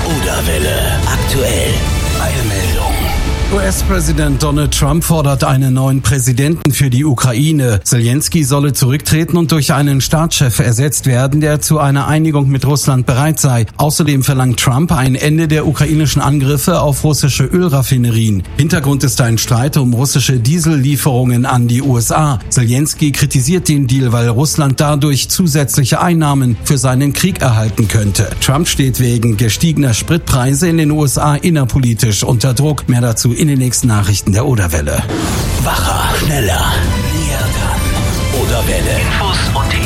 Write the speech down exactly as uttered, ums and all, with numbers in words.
Oderwelle aktuell. Eilmeldung. U S-Präsident Donald Trump fordert einen neuen Präsidenten für die Ukraine. Selenskyj solle zurücktreten und durch einen Staatschef ersetzt werden, der zu einer Einigung mit Russland bereit sei. Außerdem verlangt Trump ein Ende der ukrainischen Angriffe auf russische Ölraffinerien. Hintergrund ist ein Streit um russische Diesellieferungen an die U S A. Selenskyj kritisiert den Deal, weil Russland dadurch zusätzliche Einnahmen für seinen Krieg erhalten könnte. Trump steht wegen gestiegener Spritpreise in den U S A innerpolitisch unter Druck. Mehr dazu in den nächsten Nachrichten der Oderwelle. Wacher, schneller, näher dran. Oderwelle. Infos und